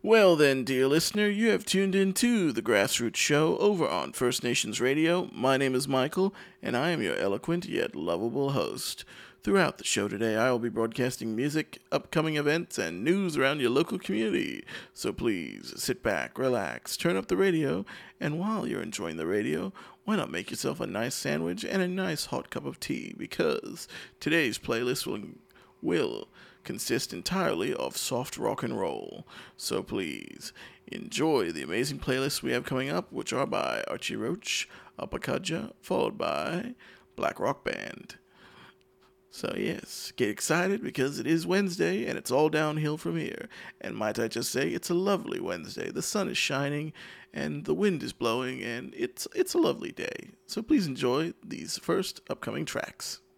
Well then, dear listener, you have tuned in to the Grassroots Show over on First Nations Radio. My name is Michael, and I am your eloquent yet lovable host. Throughout the show today, I will be broadcasting music, upcoming events, and news around your local community. So please, sit back, relax, turn up the radio, and while you're enjoying the radio, why not make yourself a nice sandwich and a nice hot cup of tea, because today's playlist will consist entirely of soft rock and roll. So please, enjoy the amazing playlists we have coming up, which are by Archie Roach, Apakaja, followed by Black Rock Band. So yes, get excited because it is Wednesday and it's all downhill from here. And might I just say, it's a lovely Wednesday. The sun is shining and the wind is blowing and it's a lovely day. So please enjoy these first upcoming tracks.